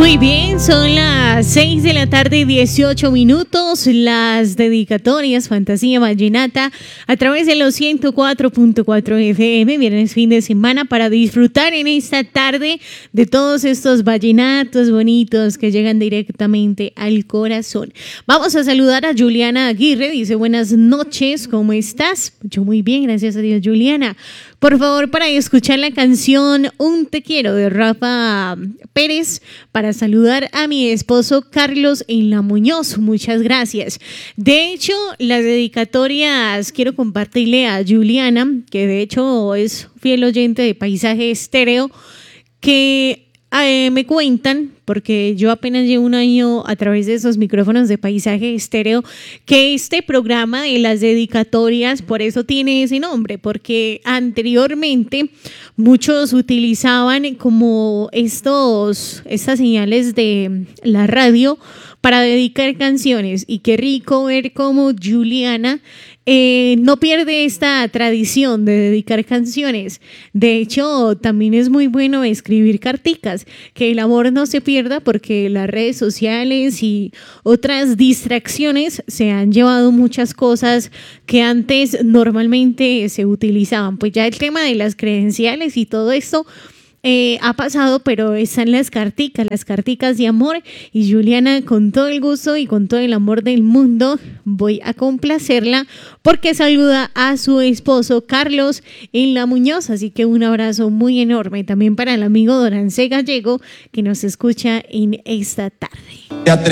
Muy bien, son las 6 de la tarde, 18 minutos. Las dedicatorias Fantasía Vallenata a través de los 104.4 FM, viernes fin de semana, para disfrutar en esta tarde de todos estos vallenatos bonitos que llegan directamente al corazón. Vamos a saludar a Juliana Aguirre, dice buenas noches, ¿cómo estás? Yo muy bien, gracias a Dios, Juliana. Por favor, para escuchar la canción Un Te Quiero de Rafa Pérez, para saludar a mi esposo Carlos en La Muñoz. Muchas gracias. De hecho, las dedicatorias quiero compartirle a Juliana, que de hecho es fiel oyente de Paisaje Estéreo, que me cuentan, porque yo apenas llevo un año a través de esos micrófonos de Paisaje Estéreo, que este programa de las dedicatorias, por eso tiene ese nombre, porque anteriormente muchos utilizaban como estas señales de la radio para dedicar canciones, y qué rico ver cómo Juliana no pierde esta tradición de dedicar canciones. De hecho, también es muy bueno escribir carticas, que el amor no se pierda, porque las redes sociales y otras distracciones se han llevado muchas cosas que antes normalmente se utilizaban. Pues ya el tema de las credenciales y todo esto ha pasado, pero están las carticas de amor, y Juliana, con todo el gusto y con todo el amor del mundo, voy a complacerla porque saluda a su esposo Carlos en La Muñoz. Así que un abrazo muy enorme también para el amigo Dorance Gallego, que nos escucha en esta tarde.